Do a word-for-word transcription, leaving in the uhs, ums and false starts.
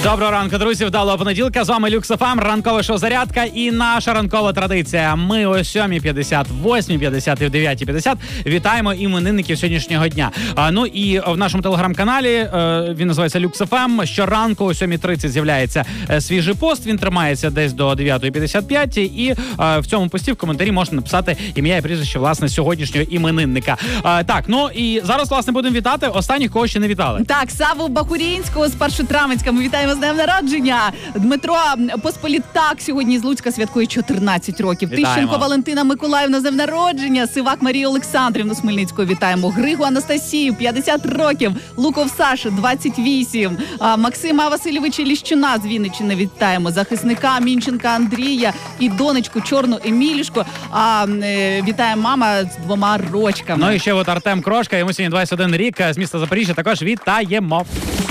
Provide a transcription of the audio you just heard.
Доброго ранку, друзі, вдалого понеділка. З вами Люкс еф ем, ранкове шоу «Зарядка» і наша ранкова традиція. Ми о сьомій п'ятдесят, восьмій п'ятдесят і в дев'ятій п'ятдесят вітаємо іменинників сьогоднішнього дня. А, ну і в нашому телеграм-каналі, е, він називається Люкс еф ем, щоранку о сьомій тридцять з'являється е, свіжий пост, він тримається десь до дев'ятої п'ятдесят п'ять, і е, в цьому пості в коментарі можна написати ім'я і прізвище, власне, сьогоднішнього іменинника. Е, так, ну і зараз, власне, будемо вітати останніх, кого ще не вітали. Так, Саву Бахурінського з Першотравенська ми вітаємо з днем народження. Дмитро Посполітак сьогодні з Луцька святкує чотирнадцять років. Вітаємо. Тищенко Валентина Миколаївна з днем народження. Сивак Марію Олександрівну з Хмельницького вітаємо. Григу Анастасію п'ятдесят років. Луков Саша двадцять вісім. А, Максима Васильовича Ліщуна з Вінниччини вітаємо. Захисника Мінченка Андрія і донечку Чорну Емілішку. А, е, вітає мама з двома рочками. Ну і ще от Артем Крошка, йому сьогодні двадцять один рік, з міста Запоріжжя, також вітаємо.